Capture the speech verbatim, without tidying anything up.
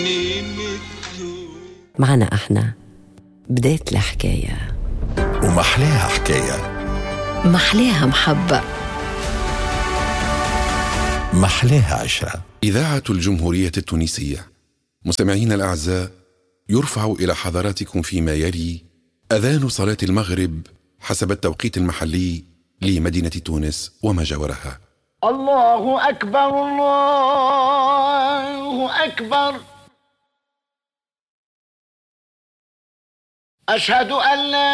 معنا احنا بداية الحكاية ومحلاها حكاية، محلاها محبة، محلاها عشرة. إذاعة الجمهورية التونسية. مستمعين الأعزاء، يرفع إلى حضراتكم فيما يلي أذان صلاة المغرب حسب التوقيت المحلي لمدينة تونس وما جاورها. الله أكبر، الله أكبر، أشهد أن لا